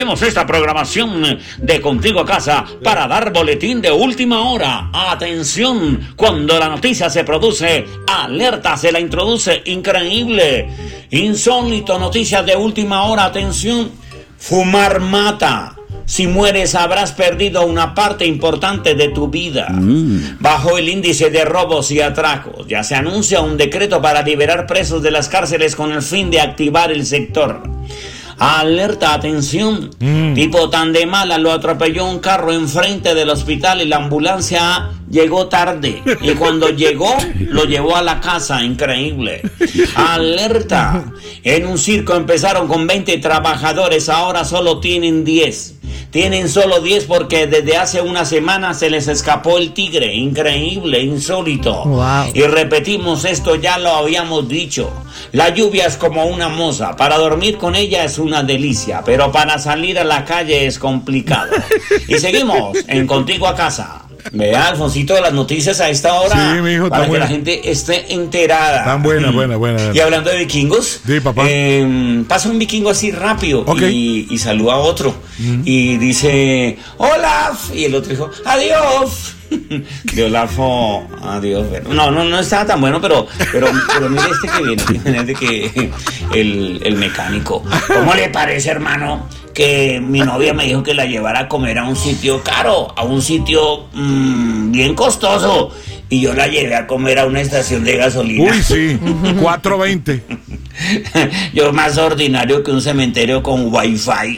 Tenemos esta programación de Contigo a Casa para dar boletín de última hora. Atención, cuando la noticia se produce, alerta se la introduce. Increíble, insólito, noticias de última hora. Atención, fumar mata. Si mueres habrás perdido una parte importante de tu vida. Bajo el índice de robos y atracos, ya se anuncia un decreto para liberar presos de las cárceles con el fin de activar el sector. Alerta, atención, tipo tan de mala lo atropelló un carro enfrente del hospital y la ambulancia llegó tarde. Y cuando llegó, lo llevó a la casa. Increíble. Alerta, en un circo empezaron con 20 trabajadores, ahora solo tienen 10. Tienen solo 10 porque desde hace una semana se les escapó el tigre. Increíble, insólito. Wow. Y repetimos, esto ya lo habíamos dicho. La lluvia es como una moza. Para dormir con ella es una delicia, pero para salir a la calle es complicado. Y seguimos en Contigo a Casa. Vea, Alfonsito, las noticias a esta hora, sí, mijo, para que buena. la gente esté enterada. Tan buena. Y hablando de vikingos, Sí, papá. pasa un vikingo así rápido, Okay. y saluda a otro y dice Olaf, y el otro dijo adiós. De Olafo, adiós. No estaba tan bueno, pero mire este que viene, este que el mecánico. ¿Cómo le parece, hermano, que mi novia me dijo que la llevara a comer a un sitio caro, a un sitio bien costoso, y yo la llevé a comer a una estación de gasolina? Uy, sí, 4.20. Yo más ordinario que un cementerio con wifi.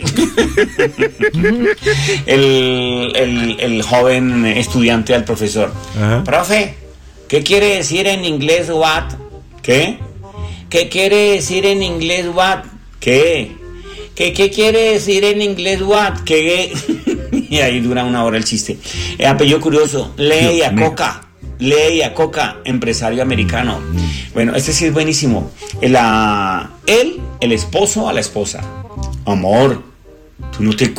el joven estudiante al profesor. Ajá. Profe, ¿qué quiere decir en inglés what? ¿Qué? ¿Qué quiere decir en inglés what? ¿Qué? ¿Qué quiere decir en inglés what? ¿Qué? Y ahí dura una hora el chiste. Apellido curioso, Lee a Coca, empresario americano. Bueno, este sí es buenísimo. El esposo a la esposa. Amor, tú no te